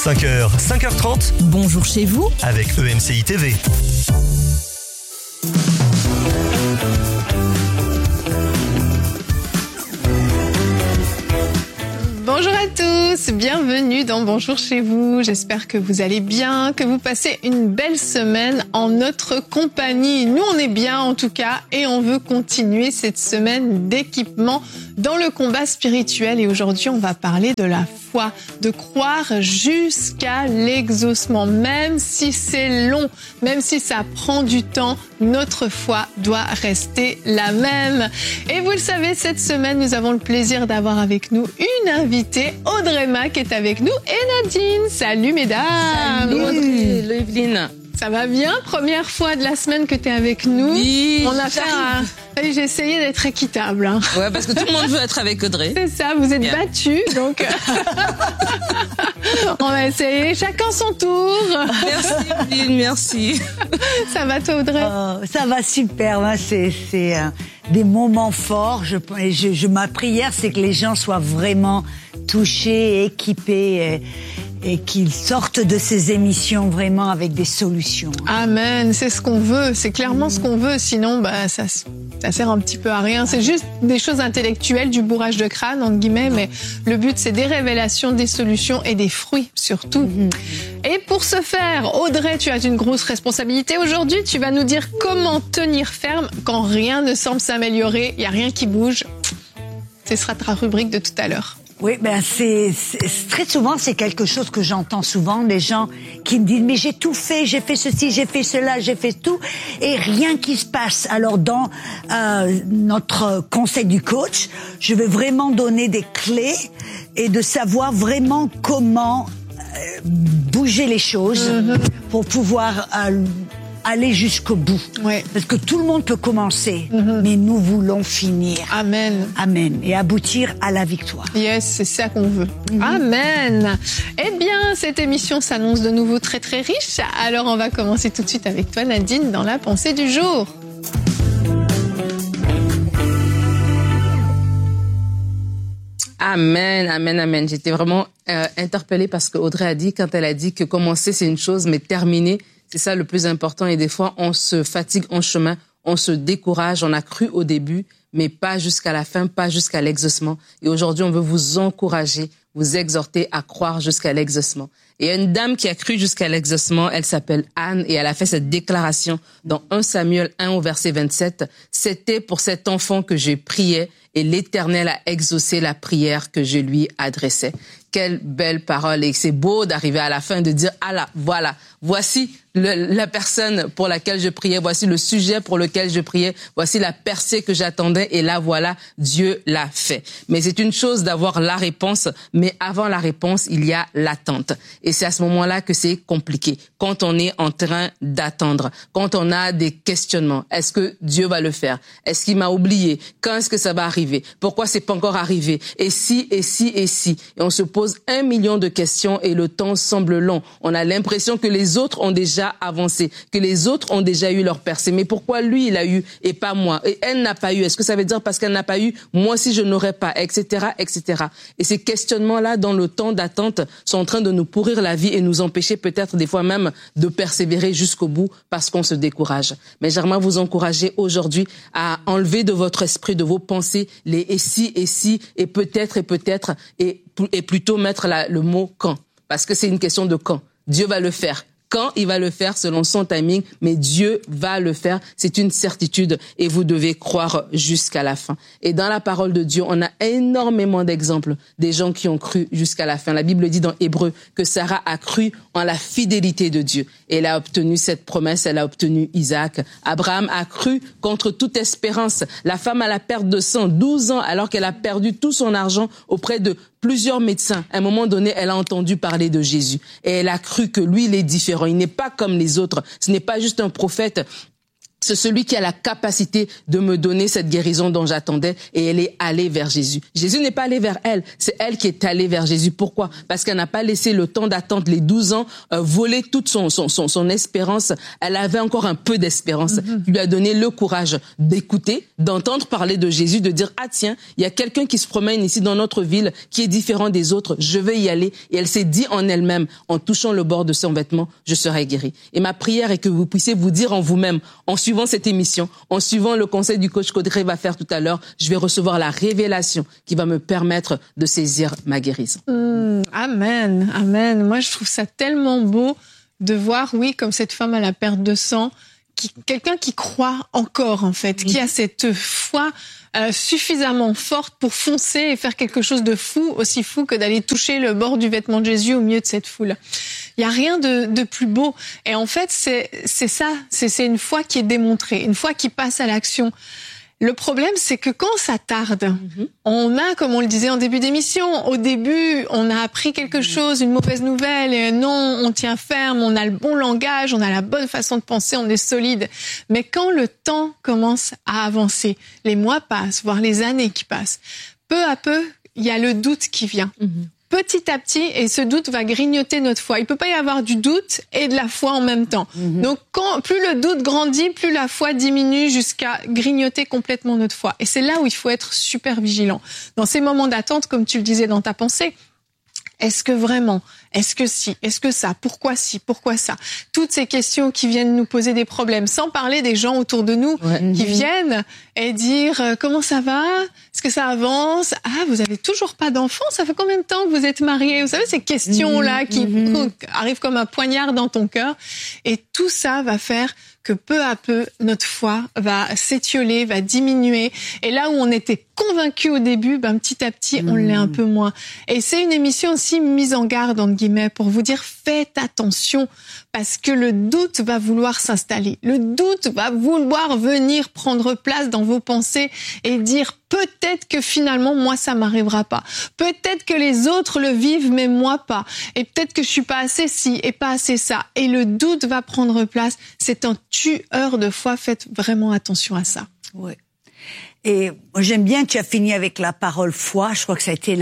5h, 5h30. Bonjour chez vous avec EMCI TV. Bonjour à tous, bienvenue dans Bonjour chez vous. J'espère que vous allez bien, que vous passez une belle semaine en notre compagnie. Nous, on est bien en tout cas et on veut continuer cette semaine d'équipement dans le combat spirituel. Et aujourd'hui, on va parler de la foi, de croire jusqu'à l'exaucement. Même si c'est long, même si ça prend du temps, notre foi doit rester la même. Et vous le savez, cette semaine, nous avons le plaisir d'avoir avec nous une invitée, Audrey Mac est avec nous et Nadine. Salut mesdames. Salut Audrey, Evelyne. Ça va bien? Première fois de la semaine que tu es avec nous. Oui, on a fait j'ai essayé d'être équitable. Hein. Ouais, parce que tout le monde veut être avec Audrey. C'est ça, vous êtes battus, donc on va essayer chacun son tour. Merci Evelyne, merci. Ça va toi Audrey? Ça va super, hein. C'est des moments forts. Ma prière, c'est que les gens soient vraiment touchés, équipés et qu'ils sortent de ces émissions vraiment avec des solutions. Amen, c'est ce qu'on veut, c'est clairement ce qu'on veut, sinon ça sert un petit peu à rien. C'est juste des choses intellectuelles, du bourrage de crâne, entre guillemets, mais le but c'est des révélations, des solutions et des fruits surtout. Et pour ce faire, Audrey, tu as une grosse responsabilité aujourd'hui. Tu vas nous dire comment tenir ferme quand rien ne semble s'améliorer, il n'y a rien qui bouge. Ce sera ta rubrique de tout à l'heure. Oui, c'est très souvent, c'est quelque chose que j'entends souvent, les gens qui me disent mais j'ai tout fait, j'ai fait ceci, j'ai fait cela, j'ai fait tout et rien qui se passe. Alors dans notre conseil du coach, je vais vraiment donner des clés et de savoir vraiment comment bouger les choses pour pouvoir aller jusqu'au bout. Ouais. Parce que tout le monde peut commencer, mais nous voulons finir. Amen. Amen. Et aboutir à la victoire. Yes, c'est ça qu'on veut. Amen. Eh bien, cette émission s'annonce de nouveau très très riche. Alors, on va commencer tout de suite avec toi, Nadine, dans la pensée du jour. Amen, amen, amen. J'étais vraiment interpellée parce que Audrey a dit, quand elle a dit que commencer c'est une chose, mais terminer, c'est ça le plus important. Et des fois, on se fatigue en chemin, on se décourage, on a cru au début, mais pas jusqu'à la fin, pas jusqu'à l'exaucement. Et aujourd'hui, on veut vous encourager, vous exhorter à croire jusqu'à l'exaucement. Et il y a une dame qui a cru jusqu'à l'exaucement, elle s'appelle Anne, et elle a fait cette déclaration dans 1 Samuel 1 au verset 27. « C'était pour cet enfant que je priais, et l'Éternel a exaucé la prière que je lui adressais. » Quelle belle parole. Et c'est beau d'arriver à la fin de dire, ah là, voilà, voici la personne pour laquelle je priais, voici le sujet pour lequel je priais, voici la percée que j'attendais, et là, voilà, Dieu l'a fait. Mais c'est une chose d'avoir la réponse, mais avant la réponse, il y a l'attente. Et c'est à ce moment-là que c'est compliqué. Quand on est en train d'attendre, quand on a des questionnements, est-ce que Dieu va le faire? Est-ce qu'il m'a oublié? Quand est-ce que ça va arriver? Pourquoi c'est pas encore arrivé? Et si, et si, et si? Et on se pose 1 million de questions et le temps semble long. On a l'impression que les autres ont déjà avancé, que les autres ont déjà eu leur percée. Mais pourquoi lui, il a eu et pas moi? Et elle n'a pas eu. Est-ce que ça veut dire parce qu'elle n'a pas eu, moi aussi je n'aurais pas, etc., etc. Et ces questionnements-là, dans le temps d'attente, sont en train de nous pourrir la vie et nous empêcher peut-être des fois même de persévérer jusqu'au bout parce qu'on se décourage. Mais j'aimerais vous encourager aujourd'hui à enlever de votre esprit, de vos pensées, les et si, et peut-être, et plutôt mettre le mot quand. Parce que c'est une question de quand. Dieu va le faire. Quand il va le faire selon son timing, mais Dieu va le faire, c'est une certitude et vous devez croire jusqu'à la fin. Et dans la parole de Dieu, on a énormément d'exemples des gens qui ont cru jusqu'à la fin. La Bible dit dans Hébreux que Sarah a cru en la fidélité de Dieu. Et elle a obtenu cette promesse, elle a obtenu Isaac. Abraham a cru contre toute espérance. La femme à la perte de sang, 12 ans, alors qu'elle a perdu tout son argent auprès de plusieurs médecins. À un moment donné, elle a entendu parler de Jésus. Et elle a cru que lui, il est différent. Il n'est pas comme les autres. Ce n'est pas juste un prophète c'est celui qui a la capacité de me donner cette guérison dont j'attendais, et elle est allée vers Jésus. Jésus n'est pas allé vers elle, c'est elle qui est allée vers Jésus. Pourquoi? Parce qu'elle n'a pas laissé le temps d'attendre, les 12 ans, voler toute son espérance. Elle avait encore un peu d'espérance. Il lui a donné le courage d'écouter, d'entendre parler de Jésus, de dire, ah tiens, il y a quelqu'un qui se promène ici dans notre ville qui est différent des autres, je vais y aller. Et elle s'est dit en elle-même, en touchant le bord de son vêtement, je serai guérie. Et ma prière est que vous puissiez vous dire en vous-même, en suivant cette émission, en suivant le conseil du coach qu'Audrey va faire tout à l'heure, je vais recevoir la révélation qui va me permettre de saisir ma guérison. Amen, amen. Moi, je trouve ça tellement beau de voir, oui, comme cette femme à la perte de sang, quelqu'un qui croit encore, en fait, qui a cette foi suffisamment forte pour foncer et faire quelque chose de fou, aussi fou que d'aller toucher le bord du vêtement de Jésus au milieu de cette foule. Il y a rien de plus beau. Et en fait, c'est ça, c'est une foi qui est démontrée, une foi qui passe à l'action. Le problème, c'est que quand ça tarde, on a, comme on le disait en début d'émission, au début, on a appris quelque chose, une mauvaise nouvelle, et non, on tient ferme, on a le bon langage, on a la bonne façon de penser, on est solide. Mais quand le temps commence à avancer, les mois passent, voire les années qui passent, peu à peu, il y a le doute qui vient. Petit à petit, et ce doute va grignoter notre foi. Il peut pas y avoir du doute et de la foi en même temps. Donc, plus le doute grandit, plus la foi diminue jusqu'à grignoter complètement notre foi. Et c'est là où il faut être super vigilant. Dans ces moments d'attente, comme tu le disais dans ta pensée, est-ce que vraiment? Est-ce que si? Est-ce que ça? Pourquoi si? Pourquoi ça? Toutes ces questions qui viennent nous poser des problèmes, sans parler des gens autour de nous qui viennent et dire comment ça va? Est-ce que ça avance? Ah, vous avez toujours pas d'enfant? Ça fait combien de temps que vous êtes mariés? Vous savez, ces questions-là qui arrivent comme un poignard dans ton cœur. Et tout ça va faire que peu à peu, notre foi va s'étioler, va diminuer. Et là où on était convaincu au début, petit à petit, on l'est un peu moins. Et c'est une émission aussi mise en garde, entre guillemets, pour vous dire, faites attention, parce que le doute va vouloir s'installer. Le doute va vouloir venir prendre place dans vos pensées et dire, peut-être que finalement, moi, ça m'arrivera pas. Peut-être que les autres le vivent, mais moi pas. Et peut-être que je suis pas assez ci et pas assez ça. Et le doute va prendre place. C'est un tueur de foi. Faites vraiment attention à ça. Ouais. Et moi, j'aime bien, tu as fini avec la parole foi. Je crois que ça a été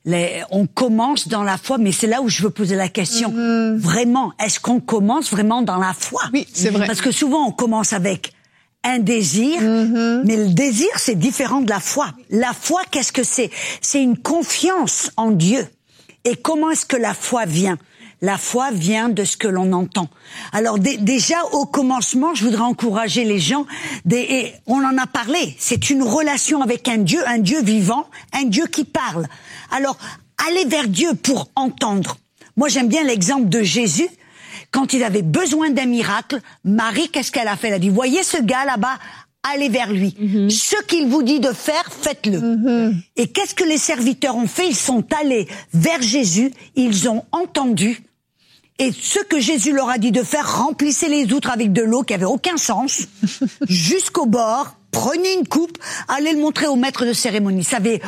on commence dans la foi, mais c'est là où je veux poser la question. Vraiment, est-ce qu'on commence vraiment dans la foi? Oui, c'est vrai. Parce que souvent, on commence avec un désir, mais le désir, c'est différent de la foi. La foi, qu'est-ce que c'est? C'est une confiance en Dieu. Et comment est-ce que la foi vient? La foi vient de ce que l'on entend. Alors déjà, au commencement, je voudrais encourager les gens, et on en a parlé, c'est une relation avec un Dieu vivant, un Dieu qui parle. Alors, allez vers Dieu pour entendre. Moi, j'aime bien l'exemple de Jésus. Quand il avait besoin d'un miracle, Marie, qu'est-ce qu'elle a fait? Elle a dit, voyez ce gars là-bas, allez vers lui. Ce qu'il vous dit de faire, faites-le. Et qu'est-ce que les serviteurs ont fait? Ils sont allés vers Jésus, ils ont entendu. Et ce que Jésus leur a dit de faire, remplissez les outres avec de l'eau qui avait aucun sens, jusqu'au bord, prenez une coupe, allez le montrer au maître de cérémonie. Ça avait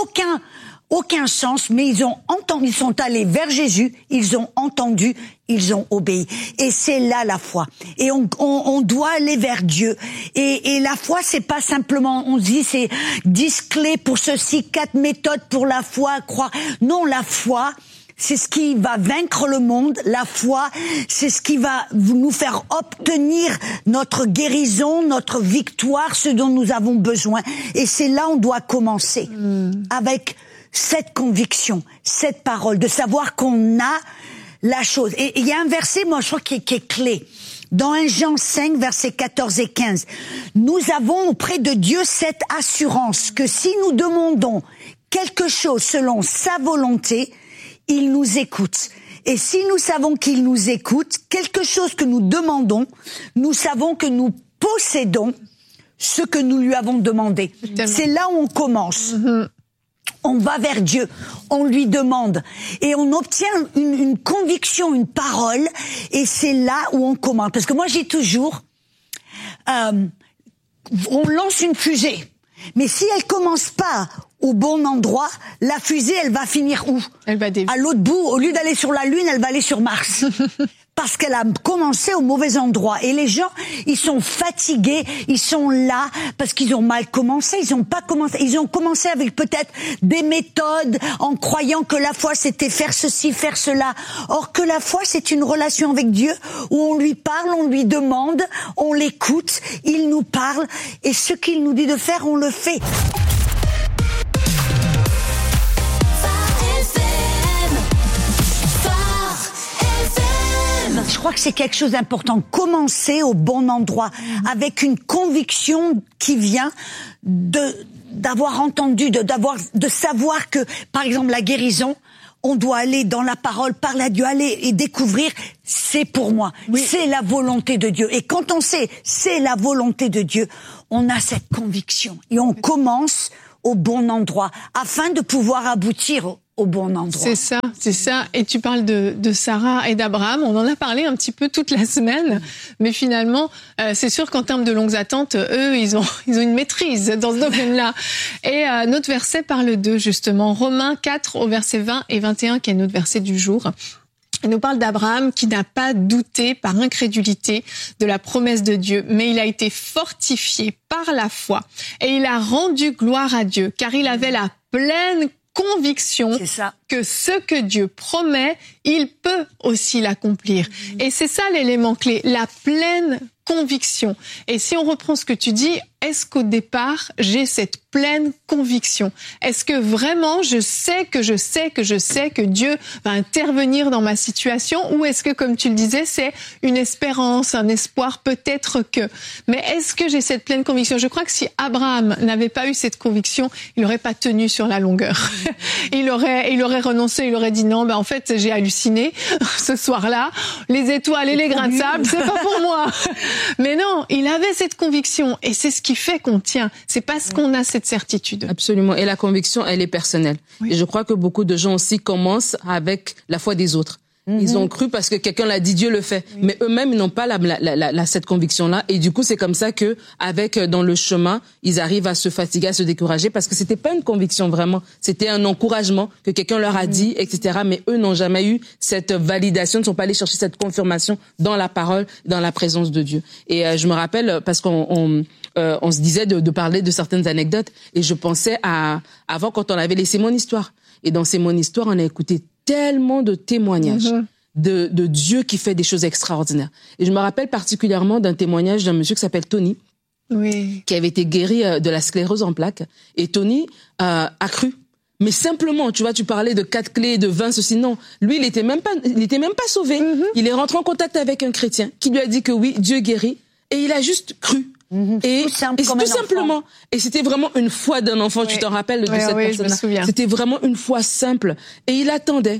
aucun sens, mais ils ont entendu, ils sont allés vers Jésus, ils ont entendu, ils ont obéi. Et c'est là la foi. Et on doit aller vers Dieu. Et la foi, c'est pas simplement, on se dit, c'est 10 clés pour ceci, 4 méthodes pour la foi, croire. Non, la foi, c'est ce qui va vaincre le monde. La foi, c'est ce qui va nous faire obtenir notre guérison, notre victoire, ce dont nous avons besoin. Et c'est là où on doit commencer. Avec cette conviction, cette parole, de savoir qu'on a la chose. Et il y a un verset, moi, je crois, qui est clé. Dans 1 Jean 5, versets 14 et 15. Nous avons auprès de Dieu cette assurance que si nous demandons quelque chose selon sa volonté, il nous écoute. Et si nous savons qu'il nous écoute, quelque chose que nous demandons, nous savons que nous possédons ce que nous lui avons demandé. C'est là où on commence. On va vers Dieu, on lui demande et on obtient une conviction, une parole, et c'est là où on commence. Parce que moi, j'ai toujours, on lance une fusée, mais si elle commence pas au bon endroit, la fusée, elle va finir où? Elle va à l'autre bout. Au lieu d'aller sur la Lune, elle va aller sur Mars. Parce qu'elle a commencé au mauvais endroit. Et les gens, ils sont fatigués, ils sont là, parce qu'ils ont mal commencé, ils ont pas commencé, ils ont commencé avec peut-être des méthodes, en croyant que la foi c'était faire ceci, faire cela. Or que la foi c'est une relation avec Dieu, où on lui parle, on lui demande, on l'écoute, il nous parle, et ce qu'il nous dit de faire, on le fait. Je crois que c'est quelque chose d'important. Commencer au bon endroit, avec une conviction qui vient d'avoir entendu, de savoir que, par exemple, la guérison, on doit aller dans la parole, parler à Dieu, aller et découvrir, c'est pour moi. Oui. C'est la volonté de Dieu. Et quand on sait, c'est la volonté de Dieu, on a cette conviction. Et on commence au bon endroit, afin de pouvoir aboutir au bon endroit. C'est ça. Et tu parles de Sarah et d'Abraham. On en a parlé un petit peu toute la semaine, mais finalement, c'est sûr qu'en termes de longues attentes, eux, ils ont une maîtrise dans ce domaine-là. Et notre verset parle d'eux, justement. Romains 4 au verset 20 et 21, qui est notre verset du jour. Il nous parle d'Abraham qui n'a pas douté par incrédulité de la promesse de Dieu, mais il a été fortifié par la foi et il a rendu gloire à Dieu, car il avait la pleine conviction que ce que Dieu promet, il peut aussi l'accomplir. Et c'est ça l'élément clé, la pleine conviction. Et si on reprend ce que tu dis, est-ce qu'au départ, j'ai cette pleine conviction? Est-ce que vraiment je sais que Dieu va intervenir dans ma situation? Ou est-ce que, comme tu le disais, c'est une espérance, un espoir, peut-être que... Mais est-ce que j'ai cette pleine conviction? Je crois que si Abraham n'avait pas eu cette conviction, il n'aurait pas tenu sur la longueur. Il aurait renoncé, il aurait dit non, en fait, j'ai halluciné ce soir-là. Les étoiles et les grains de sable, c'est pas pour moi. Mais non, il avait cette conviction et c'est ce qui fait qu'on tient. C'est parce qu'on a cette certitude. Absolument. Et la conviction, elle est personnelle. Oui. Et je crois que beaucoup de gens aussi commencent avec la foi des autres. Ils ont cru parce que quelqu'un l'a dit, Dieu le fait. Oui. Mais eux-mêmes, ils n'ont pas cette conviction-là. Et du coup, c'est comme ça que, dans le chemin, ils arrivent à se fatiguer, à se décourager parce que c'était pas une conviction vraiment. C'était un encouragement que quelqu'un leur a dit, etc. Mais eux n'ont jamais eu cette validation, ne sont pas allés chercher cette confirmation dans la parole, dans la présence de Dieu. Et je me rappelle, parce qu'on se disait de parler de certaines anecdotes, et je pensais avant quand on avait laissé mon histoire. Et dans C'est mon histoire, on a écouté tellement de témoignages de Dieu qui fait des choses extraordinaires. Et je me rappelle particulièrement d'un témoignage d'un monsieur qui s'appelle Tony, qui avait été guéri de la sclérose en plaques. Et Tony a cru. Mais simplement, tu vois, tu parlais de 4 clés, de 20, ceci, non. Lui, il était même pas sauvé. Il est rentré en contact avec un chrétien qui lui a dit que oui, Dieu guérit. Et il a juste cru. Et tout simplement. Et c'était vraiment une foi d'un enfant. Tu t'en rappelles de cette personne-là. C'était vraiment une foi simple. Et il attendait.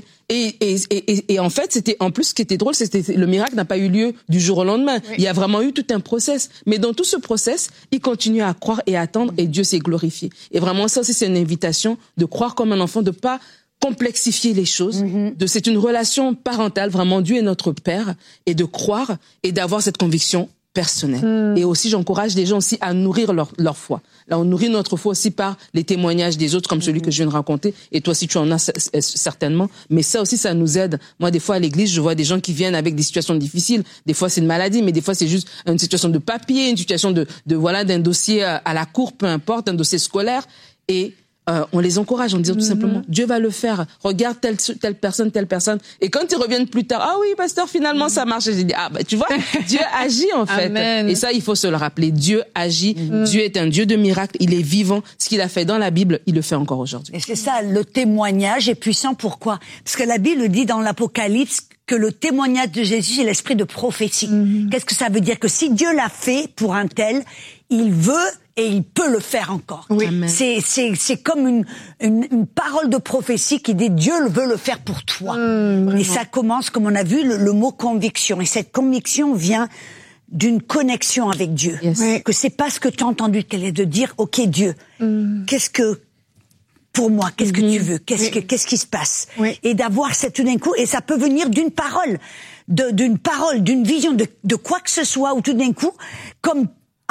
Et en fait, c'était, en plus, ce qui était drôle, c'était, le miracle n'a pas eu lieu du jour au lendemain. Oui. Il y a vraiment eu tout un process. Mais dans tout ce process, il continue à croire et à attendre, et Dieu s'est glorifié. Et vraiment, ça aussi, c'est une invitation de croire comme un enfant, de pas complexifier les choses. C'est une relation parentale. Vraiment, Dieu est notre Père. Et de croire et d'avoir cette conviction personnel. Et aussi, j'encourage les gens aussi à nourrir leur foi. Là, on nourrit notre foi aussi par les témoignages des autres, comme celui que je viens de raconter. Et toi aussi, tu en as certainement. Mais ça aussi, ça nous aide. Moi, des fois, à l'église, je vois des gens qui viennent avec des situations difficiles. Des fois, c'est une maladie, mais des fois, c'est juste une situation de papier, une situation d'un dossier à la cour, peu importe, un dossier scolaire. Et on les encourage en disant tout simplement, Dieu va le faire. Regarde telle personne. Et quand ils reviennent plus tard, ah oui, pasteur, finalement, ça marche. Et j'ai dit, tu vois, Dieu agit en fait. Amen. Et ça, il faut se le rappeler. Dieu agit. Dieu est un Dieu de miracles. Il est vivant. Ce qu'il a fait dans la Bible, il le fait encore aujourd'hui. Et c'est ça, le témoignage est puissant. Pourquoi? Parce que la Bible dit dans l'Apocalypse que le témoignage de Jésus, c'est l'esprit de prophétie. Qu'est-ce que ça veut dire? Que si Dieu l'a fait pour un tel, il veut et il peut le faire encore. Oui. C'est comme une parole de prophétie qui dit Dieu veut le faire pour toi. Et ça commence, comme on a vu, le mot conviction. Et cette conviction vient d'une connexion avec Dieu. Yes. Que c'est pas ce que tu as entendu, qu'elle est de dire, ok Dieu, qu'est-ce que pour moi, qu'est-ce que tu veux, qu'est-ce qui se passe, et d'avoir cette tout d'un coup, et ça peut venir d'une parole, d'une vision de quoi que ce soit, ou tout d'un coup, comme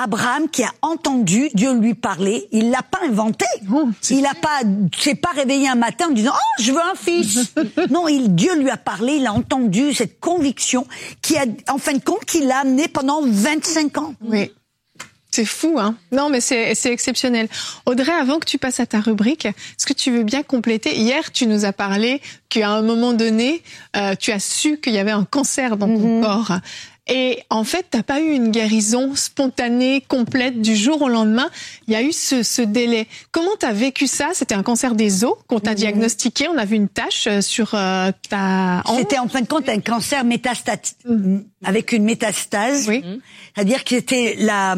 Abraham qui a entendu Dieu lui parler, il l'a pas inventé. s'est pas réveillé un matin en disant « Oh, je veux un fils !» Non, Dieu lui a parlé, il a entendu cette conviction qui a, en fin de compte, qui l'a amené pendant 25 ans. Oui. C'est fou, hein? Non, mais c'est exceptionnel. Audrey, avant que tu passes à ta rubrique, est-ce que tu veux bien compléter? Hier, tu nous as parlé qu'à un moment donné, tu as su qu'il y avait un cancer dans ton corps. Et en fait, t'as pas eu une guérison spontanée, complète, du jour au lendemain. Il y a eu ce délai. Comment t'as vécu ça? C'était un cancer des os qu'on t'a diagnostiqué. On a vu une tache sur ta hanche. C'était en fin de compte un cancer métastatique, avec une métastase. Oui. C'est-à-dire que c'était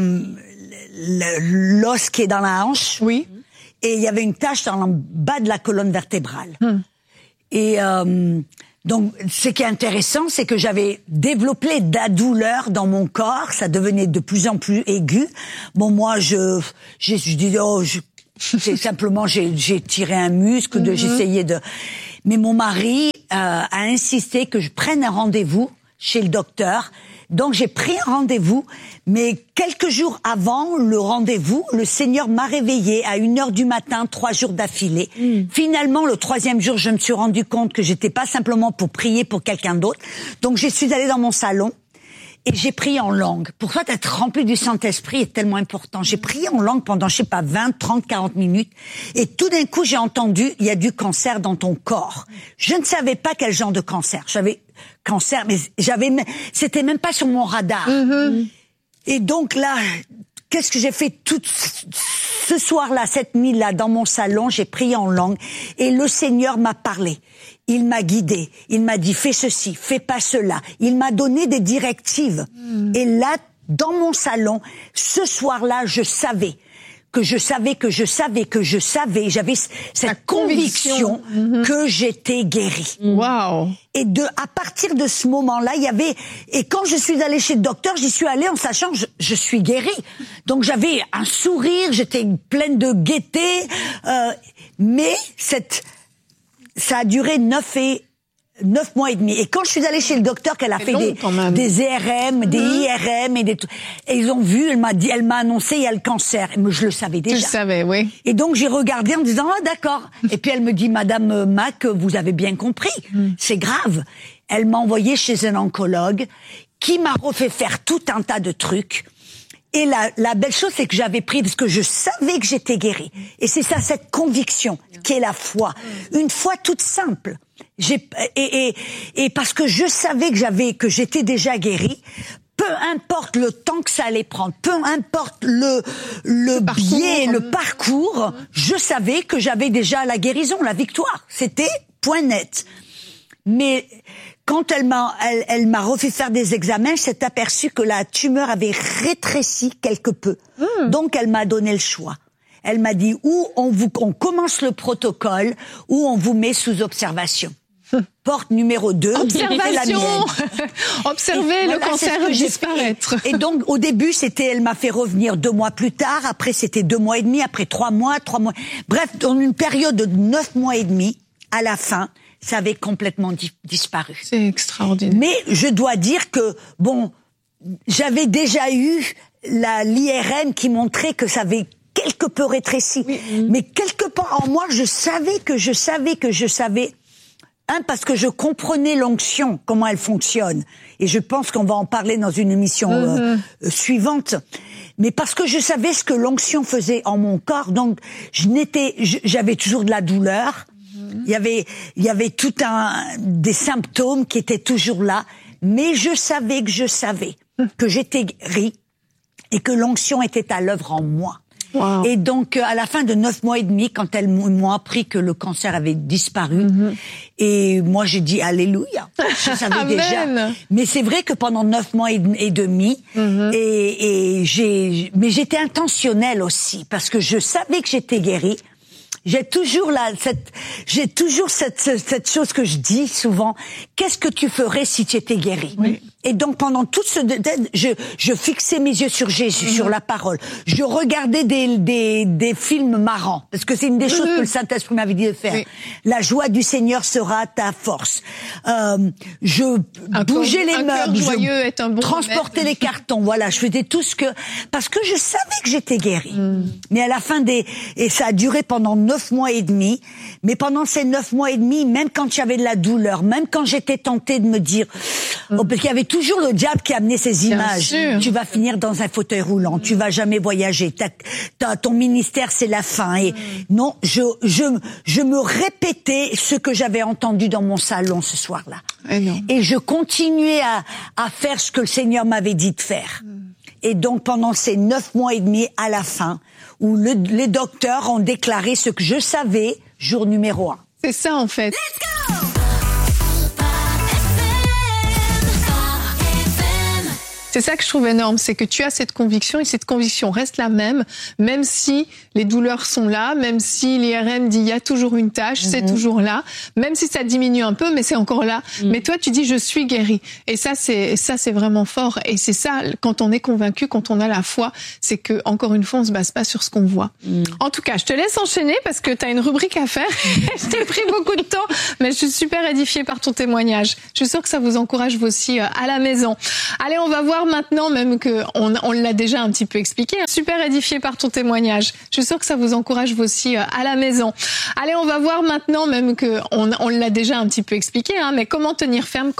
l'os qui est dans la hanche. Oui. Et il y avait une tache dans le bas de la colonne vertébrale. Et donc, ce qui est intéressant, c'est que j'avais développé de la douleur dans mon corps. Ça devenait de plus en plus aigu. Bon, moi, je disais, c'est simplement, j'ai tiré un muscle, j'essayais de. Mais mon mari a insisté que je prenne un rendez-vous chez le docteur. Donc j'ai pris un rendez-vous, mais quelques jours avant le rendez-vous, le Seigneur m'a réveillée à 1h du matin, 3 jours d'affilée. Finalement, le 3e jour, je me suis rendu compte que j'étais pas simplement pour prier pour quelqu'un d'autre. Donc je suis allée dans mon salon et j'ai prié en langue. Pour toi, être rempli du Saint-Esprit est tellement important. J'ai prié en langue pendant, 20, 30, 40 minutes. Et tout d'un coup, j'ai entendu, il y a du cancer dans ton corps. Je ne savais pas quel genre de cancer. J'avais cancer, mais c'était même pas sur mon radar. Et donc là, qu'est-ce que j'ai fait tout ce soir-là, cette nuit-là, dans mon salon, j'ai prié en langue et le Seigneur m'a parlé. Il m'a guidé. Il m'a dit, fais ceci, fais pas cela. Il m'a donné des directives. Et là, dans mon salon, ce soir-là, je savais. J'avais cette conviction que j'étais guérie. Waouh. Et à partir de ce moment-là, et quand je suis allée chez le docteur, j'y suis allée en sachant que je suis guérie. Donc j'avais un sourire, j'étais pleine de gaieté, mais ça a duré 9 mois et demi. Et quand je suis allée chez le docteur, qu'elle a fait des ERM, des IRM et ils ont vu, elle m'a annoncé, il y a le cancer. Mais je le savais déjà. Tu le savais, oui. Et donc, j'ai regardé en me disant, d'accord. Et puis, elle me dit, Madame Mac, vous avez bien compris. C'est grave. Elle m'a envoyée chez un oncologue qui m'a refait faire tout un tas de trucs. Et la belle chose, c'est que j'avais pris, parce que je savais que j'étais guérie. Et c'est ça, cette conviction, qui est la foi. Une foi toute simple. Et parce que je savais que j'étais déjà guérie, peu importe le temps que ça allait prendre, peu importe le biais, le parcours, je savais que j'avais déjà la guérison, la victoire. C'était point net. Mais quand elle m'a refait faire des examens, je s'est aperçue que la tumeur avait rétréci quelque peu. Donc elle m'a donné le choix. Elle m'a dit ou on commence le protocole ou on vous met sous observation. Porte numéro 2, observation. Observez le cancer disparaître. Et donc au début elle m'a fait revenir 2 mois plus tard, après c'était 2 mois et demi, après 3 mois. Bref, dans une période de 9 mois et demi, à la fin, ça avait complètement disparu. C'est extraordinaire. Mais je dois dire que, j'avais déjà eu l'IRM qui montrait que ça avait quelque peu rétréci. Mais quelque part en moi, je savais. Parce que je comprenais l'onction, comment elle fonctionne. Et je pense qu'on va en parler dans une émission suivante. Mais parce que je savais ce que l'onction faisait en mon corps, donc j'avais toujours de la douleur. Il y avait des symptômes qui étaient toujours là, mais je savais que j'étais guérie et que l'onction était à l'œuvre en moi. Wow. Et donc, à la fin de 9 mois et demi, quand elles m'ont appris que le cancer avait disparu, et moi j'ai dit Alléluia, je savais déjà. Mais c'est vrai que pendant 9 mois et demi, mais j'étais intentionnelle aussi, parce que je savais que j'étais guérie. J'ai toujours cette chose que je dis souvent. Qu'est-ce que tu ferais si tu étais guéri? Et donc pendant tout je fixais mes yeux sur Jésus, sur la parole. Je regardais des films marrants, parce que c'est une des choses que le Saint-Esprit m'avait dit de faire. Oui. La joie du Seigneur sera ta force. Je bougeais les meubles, je transportais les cartons. Voilà, je faisais tout ce que... Parce que je savais que j'étais guérie. Mais à la fin et ça a duré pendant 9 mois et demi. Mais pendant ces 9 mois et demi, même quand j'avais de la douleur, même quand j'étais tentée de me dire... parce qu'il y avait toujours le diable qui amenait ces images. Tu vas finir dans un fauteuil roulant, tu vas jamais voyager, ton ministère c'est la fin. Et non, je me répétais ce que j'avais entendu dans mon salon ce soir-là. Et je continuais à faire ce que le Seigneur m'avait dit de faire. Et donc pendant ces 9 mois et demi, à la fin, où les docteurs ont déclaré ce que je savais, jour numéro 1. C'est ça en fait. Let's go! C'est ça que je trouve énorme, c'est que tu as cette conviction et cette conviction reste la même si les douleurs sont là, même si l'IRM dit il y a toujours une tâche, c'est toujours là, même si ça diminue un peu, mais c'est encore là. Mais toi, tu dis je suis guérie. Et ça, c'est vraiment fort. Et c'est ça, quand on est convaincu, quand on a la foi, c'est que encore une fois, on se base pas sur ce qu'on voit. En tout cas, je te laisse enchaîner parce que tu as une rubrique à faire. Je t'ai pris beaucoup de temps, mais je suis super édifiée par ton témoignage. Je suis sûre que ça vous encourage vous aussi à la maison. Allez, on va voir maintenant, même que on l'a déjà un petit peu expliqué. Super édifié par ton témoignage. Je suis sûre que ça vous encourage vous aussi à la maison. Allez, on va voir maintenant, même que on l'a déjà un petit peu expliqué, mais comment tenir ferme